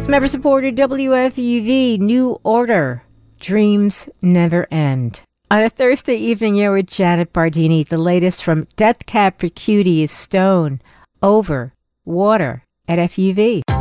Member supported WFUV, New Order, Dreams Never End. On a Thursday evening here with Janet Bardini, the latest from Death Cab for Cutie is Stone, Over, Water at FUV.